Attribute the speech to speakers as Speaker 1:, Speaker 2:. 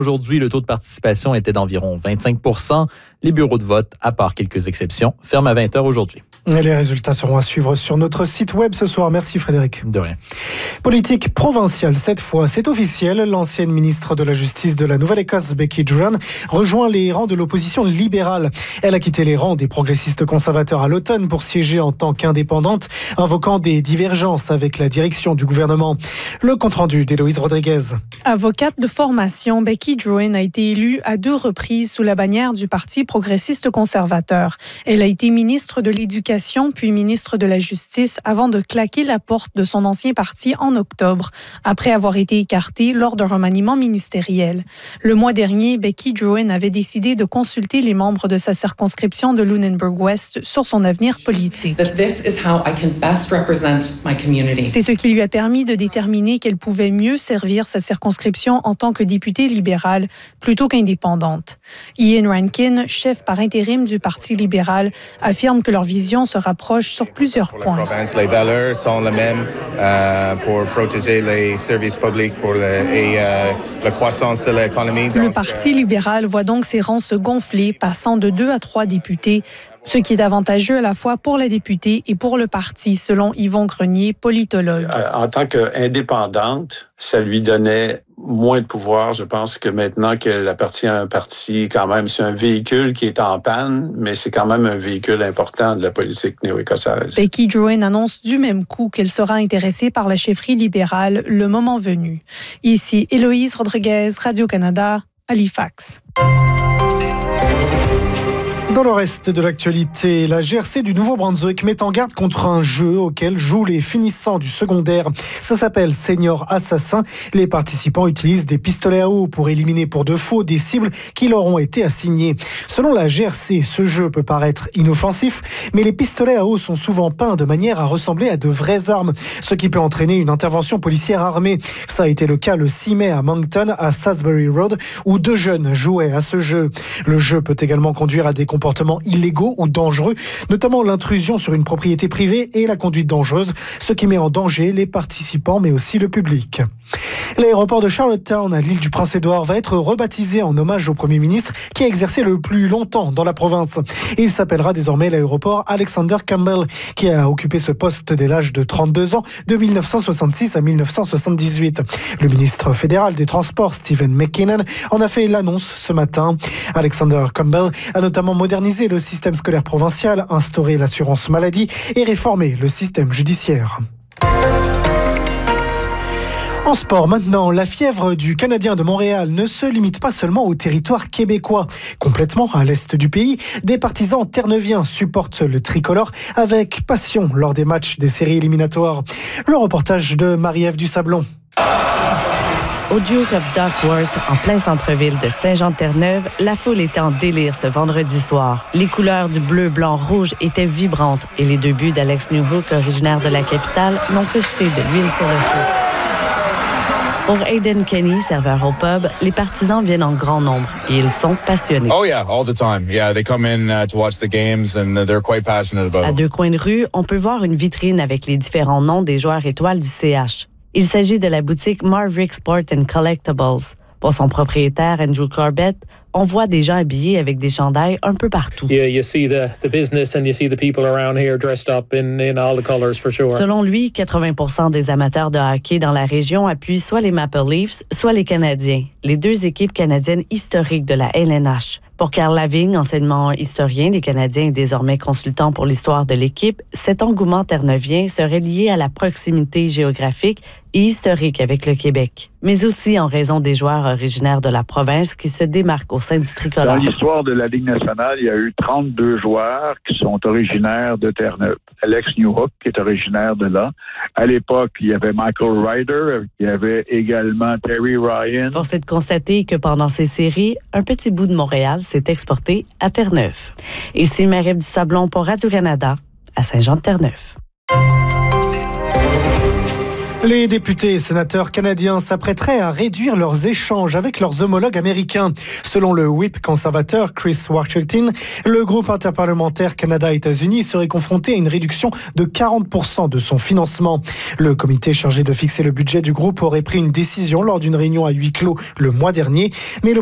Speaker 1: Aujourd'hui, le taux de participation était d'environ 25 %. Les bureaux de vote, à part quelques exceptions, ferment à 20h aujourd'hui.
Speaker 2: Et les résultats seront à suivre sur notre site web ce soir. Merci Frédéric.
Speaker 1: De rien.
Speaker 2: Politique provinciale, cette fois, c'est officiel. L'ancienne ministre de la Justice de la Nouvelle-Écosse, Becky Drouin, rejoint les rangs de l'opposition libérale. Elle a quitté les rangs des progressistes conservateurs à l'automne pour siéger en tant qu'indépendante, invoquant des divergences avec la direction du gouvernement. Le compte-rendu d'Héloïse Rodriguez.
Speaker 3: Avocate de formation, Becky Drouin a été élue à 2 reprises sous la bannière du Parti progressiste conservateur. Elle a été ministre de l'Éducation puis ministre de la Justice avant de claquer la porte de son ancien parti en octobre, après avoir été écartée lors d'un remaniement ministériel. Le mois dernier, Becky Drouin avait décidé de consulter les membres de sa circonscription de Lunenburg-Ouest sur son avenir politique. C'est ce qui lui a permis de déterminer qu'elle pouvait mieux servir sa circonscription en tant que députée libérale plutôt qu'indépendante. Ian Rankin, chef par intérim du Parti libéral, affirme que leur vision se rapproche sur plusieurs points.
Speaker 4: Les valeurs sont les mêmes pour protéger les services publics et la croissance de l'économie.
Speaker 3: Le Parti libéral voit donc ses rangs se gonfler, passant de 2 à 3 députés, ce qui est avantageux à la fois pour la députée et pour le parti, selon Yvon Grenier, politologue.
Speaker 5: En tant qu'indépendante, ça lui donnait moins de pouvoir. Je pense que maintenant qu'elle appartient à un parti, quand même, c'est un véhicule qui est en panne, mais c'est quand même un véhicule important de la politique néo-écossaise.
Speaker 3: Becky Drouin annonce du même coup qu'elle sera intéressée par la chefferie libérale le moment venu. Ici, Héloïse Rodriguez, Radio-Canada, Halifax.
Speaker 2: Dans le reste de l'actualité, la GRC du Nouveau-Brunswick met en garde contre un jeu auquel jouent les finissants du secondaire. Ça s'appelle Senior Assassin. Les participants utilisent des pistolets à eau pour éliminer pour de faux des cibles qui leur ont été assignées. Selon la GRC, ce jeu peut paraître inoffensif, mais les pistolets à eau sont souvent peints de manière à ressembler à de vraies armes, ce qui peut entraîner une intervention policière armée. Ça a été le cas le 6 mai à Moncton, à Salisbury Road, où 2 jeunes jouaient à ce jeu. Le jeu peut également conduire à des comportements illégaux ou dangereux, notamment l'intrusion sur une propriété privée et la conduite dangereuse, ce qui met en danger les participants mais aussi le public. L'aéroport de Charlottetown à l'île du Prince-Édouard va être rebaptisé en hommage au Premier ministre qui a exercé le plus longtemps dans la province. Et il s'appellera désormais l'aéroport Alexander Campbell, qui a occupé ce poste dès l'âge de 32 ans, de 1966 à 1978. Le ministre fédéral des Transports, Stephen McKinnon, en a fait l'annonce ce matin. Alexander Campbell a notamment modernisé le système scolaire provincial, instauré l'assurance maladie et réformé le système judiciaire. En sport maintenant, la fièvre du Canadien de Montréal ne se limite pas seulement au territoire québécois. Complètement à l'est du pays, des partisans terre-neuviens supportent le tricolore avec passion lors des matchs des séries éliminatoires. Le reportage de Marie-Ève Dusablon.
Speaker 6: Au Duke of Duckworth, en plein centre-ville de Saint-Jean-de-Terre-Neuve, la foule était en délire ce vendredi soir. Les couleurs du bleu, blanc, rouge étaient vibrantes et les 2 buts d'Alex Newhook, originaire de la capitale, n'ont que jeté de l'huile sur le feu. Pour Aidan Kenny, serveur au pub, les partisans viennent en grand nombre et ils sont passionnés.
Speaker 7: Oh yeah, all the time. Yeah, they come in to watch the games and they're quite passionate about it.
Speaker 6: À 2 coins de rue, on peut voir une vitrine avec les différents noms des joueurs étoiles du CH. Il s'agit de la boutique Marvick Sport and Collectibles. Pour son propriétaire, Andrew Corbett, on voit des gens habillés avec des chandails un peu partout.
Speaker 8: You see the business and you see the people around here dressed up in all the colors for sure.
Speaker 6: Selon lui, 80% des amateurs de hockey dans la région appuient soit les Maple Leafs, soit les Canadiens, les 2 équipes canadiennes historiques de la LNH. Pour Carl Lavigne, enseignement historien des Canadiens et désormais consultant pour l'histoire de l'équipe, cet engouement terre-neuvien serait lié à la proximité géographique et historique avec le Québec, mais aussi en raison des joueurs originaires de la province qui se démarquent au sein du tricolore.
Speaker 9: Dans l'histoire de la Ligue nationale, il y a eu 32 joueurs qui sont originaires de Terre-Neuve. Alex Newhook, qui est originaire de là. À l'époque, il y avait Michael Ryder, il y avait également Terry Ryan.
Speaker 6: Force est de constater que pendant ces séries, un petit bout de Montréal s'est exporté à Terre-Neuve. Ici Marie-Ève Dusablon pour Radio-Canada, à Saint-Jean-de-Terre-Neuve.
Speaker 2: Les députés et sénateurs canadiens s'apprêteraient à réduire leurs échanges avec leurs homologues américains. Selon le whip conservateur Chris Warrington, le groupe interparlementaire Canada-États-Unis serait confronté à une réduction de 40% de son financement. Le comité chargé de fixer le budget du groupe aurait pris une décision lors d'une réunion à huis clos le mois dernier, mais